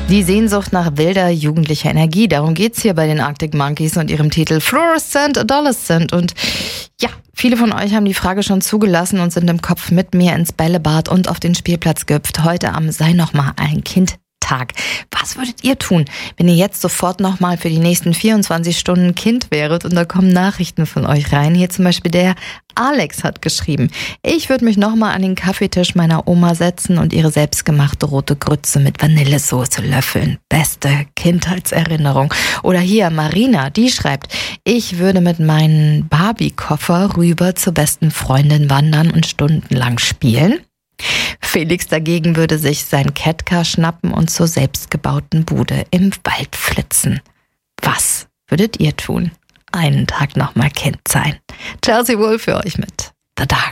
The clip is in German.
Die Sehnsucht nach wilder jugendlicher Energie, darum geht's hier bei den Arctic Monkeys und ihrem Titel Fluorescent Adolescent. Und ja, viele von euch haben die Frage schon zugelassen und sind im Kopf mit mir ins Bällebad und auf den Spielplatz gehüpft. Heute am Sei noch mal ein Kind Tag. Was würdet ihr tun, wenn ihr jetzt sofort nochmal für die nächsten 24 Stunden Kind wäret? Und da kommen Nachrichten von euch rein. Hier zum Beispiel der Alex hat geschrieben: Ich würde mich nochmal an den Kaffeetisch meiner Oma setzen und ihre selbstgemachte rote Grütze mit Vanillesoße löffeln. Beste Kindheitserinnerung. Oder hier Marina, die schreibt: Ich würde mit meinem Barbie-Koffer rüber zur besten Freundin wandern und stundenlang spielen. Felix dagegen würde sich sein Catcar schnappen und zur selbstgebauten Bude im Wald flitzen. Was würdet ihr tun? Einen Tag noch mal Kind sein. Chelsea Wolfe für euch mit The Dark.